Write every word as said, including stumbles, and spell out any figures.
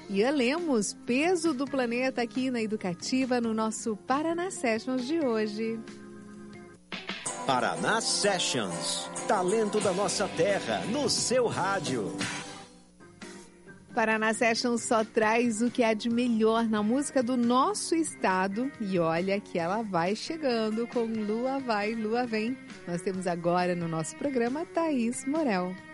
Ian Lemos, peso do planeta aqui na Educativa, no nosso Paraná Sessions de hoje. Paraná Sessions, talento da nossa terra, no seu rádio. Paraná Sessions só traz o que há de melhor na música do nosso estado. E olha que ela vai chegando com Lua Vai, Lua Vem. Nós temos agora no nosso programa Thaís Morel.